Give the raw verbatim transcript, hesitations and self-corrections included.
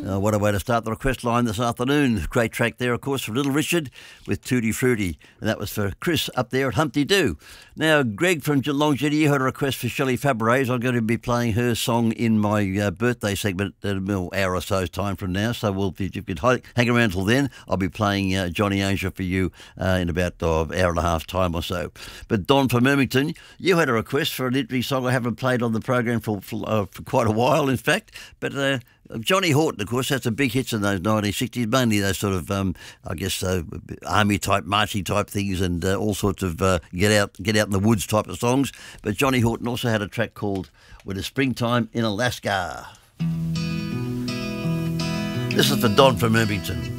Uh, what a way to start the request line this afternoon. Great track there, of course, from Little Richard with Tutti Frutti. And that was for Chris up there at Humpty Doo. Now, Greg from Geelong Jetty, you heard a request for Shelley Fabares. I'm going to be playing her song in my uh, birthday segment at a middle hour or so's time from now. So we'll, if you could hang around till then, I'll be playing uh, Johnny Angel for you uh, in about uh, an hour and a half time or so. But Don from Ermington, you had a request for an interesting song I haven't played on the program for, for, uh, for quite a while, in fact. But uh, Johnny Horton, of course, had some big hits in those nineteen sixties, mainly those sort of, um, I guess, uh, army-type, marching-type things and uh, all sorts of uh, get out get out in the woods type of songs. But Johnny Horton also had a track called With a Springtime in Alaska. This is for Don from Ermington.